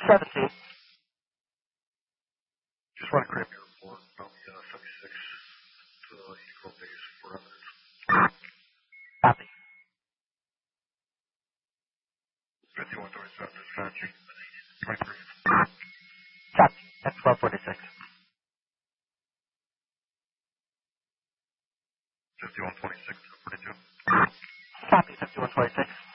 17. Just want to grab your report on the 76 to Eagle base for evidence. Copy. 5137 dispatching. 23. Copy. That's 1246. 5126 42. Copy. 5126.